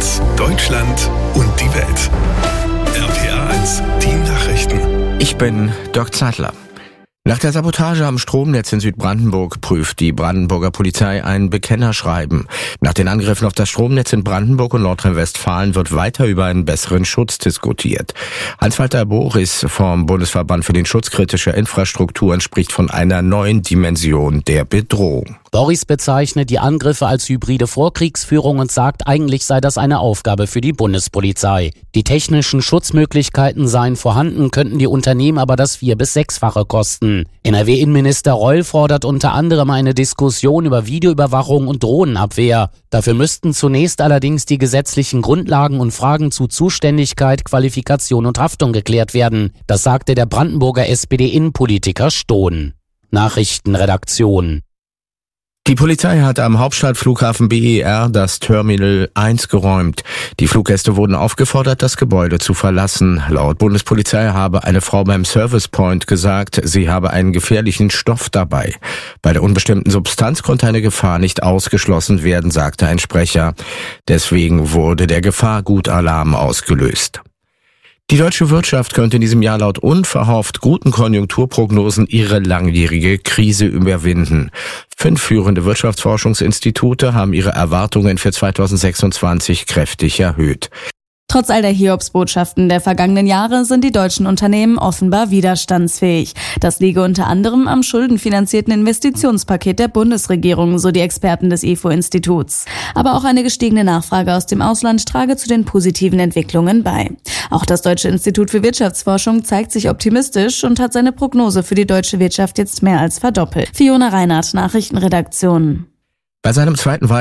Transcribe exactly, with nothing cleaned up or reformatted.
Rheinland-Pfalz, Deutschland und die Welt. R P R eins, die Nachrichten. Ich bin Dirk Zeitler. Nach der Sabotage am Stromnetz in Südbrandenburg prüft die Brandenburger Polizei ein Bekennerschreiben. Nach den Angriffen auf das Stromnetz in Brandenburg und Nordrhein-Westfalen wird weiter über einen besseren Schutz diskutiert. Hans-Walter Boris vom Bundesverband für den Schutz kritischer Infrastrukturen spricht von einer neuen Dimension der Bedrohung. Boris bezeichnet die Angriffe als hybride Vorkriegsführung und sagt, eigentlich sei das eine Aufgabe für die Bundespolizei. Die technischen Schutzmöglichkeiten seien vorhanden, könnten die Unternehmen aber das vier- bis sechsfache kosten. N R W-Innenminister Reul fordert unter anderem eine Diskussion über Videoüberwachung und Drohnenabwehr. Dafür müssten zunächst allerdings die gesetzlichen Grundlagen und Fragen zu Zuständigkeit, Qualifikation und Haftung geklärt werden. Das sagte der Brandenburger S P D-Innenpolitiker Stohn. Nachrichtenredaktion. Die Polizei hat am Hauptstadtflughafen B E R das Terminal eins geräumt. Die Fluggäste wurden aufgefordert, das Gebäude zu verlassen. Laut Bundespolizei habe eine Frau beim Service Point gesagt, sie habe einen gefährlichen Stoff dabei. Bei der unbestimmten Substanz konnte eine Gefahr nicht ausgeschlossen werden, sagte ein Sprecher. Deswegen wurde der Gefahrgutalarm ausgelöst. Die deutsche Wirtschaft könnte in diesem Jahr laut unverhofft guten Konjunkturprognosen ihre langjährige Krise überwinden. Fünf führende Wirtschaftsforschungsinstitute haben ihre Erwartungen für zweitausendsechsundzwanzig kräftig erhöht. Trotz all der Hiobsbotschaften der vergangenen Jahre sind die deutschen Unternehmen offenbar widerstandsfähig. Das liege unter anderem am schuldenfinanzierten Investitionspaket der Bundesregierung, so die Experten des I F O-Instituts. Aber auch eine gestiegene Nachfrage aus dem Ausland trage zu den positiven Entwicklungen bei. Auch das Deutsche Institut für Wirtschaftsforschung zeigt sich optimistisch und hat seine Prognose für die deutsche Wirtschaft jetzt mehr als verdoppelt. Fiona Reinhardt, Nachrichtenredaktion. Bei seinem zweiten